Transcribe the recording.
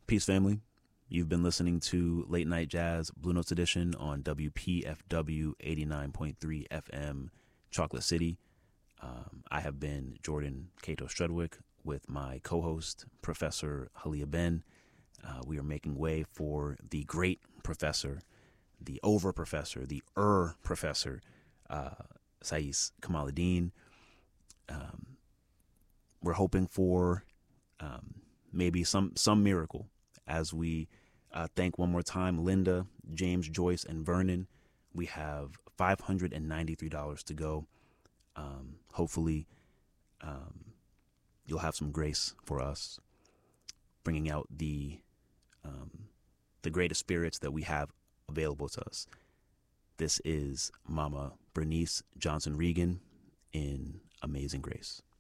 Peace, family. You've been listening to Late Night Jazz Blue Notes Edition on WPFW 89.3 FM, Chocolate City. I have been Jordan Cato Strudwick with my co-host, Professor Halia Ben. We are making way for the great professor, the over-professor, the professor, Sais Kamaluddin. We're hoping for maybe some miracle as we thank one more time Linda, James, Joyce, and Vernon. We have $593 to go. Hopefully, you'll have some grace for us, bringing out the greatest spirits that we have available to us. This is Mama Bernice Johnson Regan in Amazing Grace.